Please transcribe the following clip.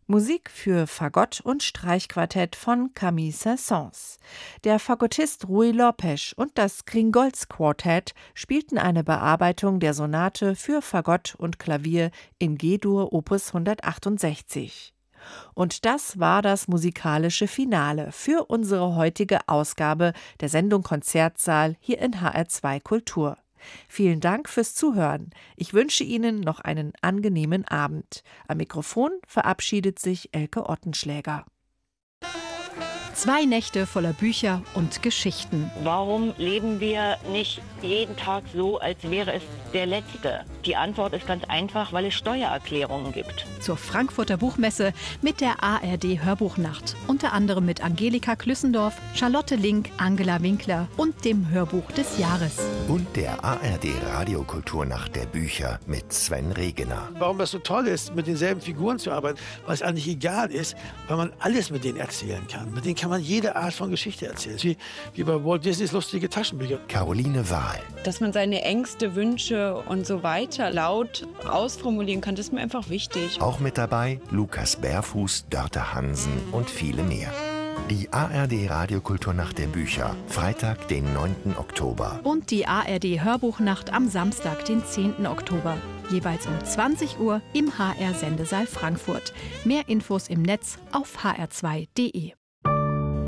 Musik für Fagott und Streichquartett von Camille Saint-Saëns. Der Fagottist Ruy Lopes und das Gringolds Quartett spielten eine Bearbeitung der Sonate für Fagott und Klavier in G-Dur Opus 168. Und das war das musikalische Finale für unsere heutige Ausgabe der Sendung Konzertsaal hier in HR2 Kultur. Vielen Dank fürs Zuhören. Ich wünsche Ihnen noch einen angenehmen Abend. Am Mikrofon verabschiedet sich Elke Ottenschläger. 2 Nächte voller Bücher und Geschichten. Warum leben wir nicht jeden Tag so, als wäre es der letzte? Die Antwort ist ganz einfach, weil es Steuererklärungen gibt. Zur Frankfurter Buchmesse mit der ARD Hörbuchnacht. Unter anderem mit Angelika Klüssendorf, Charlotte Link, Angela Winkler und dem Hörbuch des Jahres. Und der ARD Radiokulturnacht der Bücher mit Sven Regener. Warum das so toll ist, mit denselben Figuren zu arbeiten, weil es eigentlich egal ist, weil man alles mit denen erzählen kann. Mit denen kann man jede Art von Geschichte erzählen. Wie bei Walt Disneys lustige Taschenbücher. Caroline Wahl. Dass man seine Ängste, Wünsche und so weiter laut ausformulieren kann, das ist mir einfach wichtig. Auch mit dabei Lukas Bärfuß, Dörte Hansen und viele mehr. Die ARD Radiokulturnacht der Bücher, Freitag, den 9. Oktober. Und die ARD Hörbuchnacht am Samstag, den 10. Oktober. Jeweils um 20 Uhr im HR-Sendesaal Frankfurt. Mehr Infos im Netz auf hr2.de.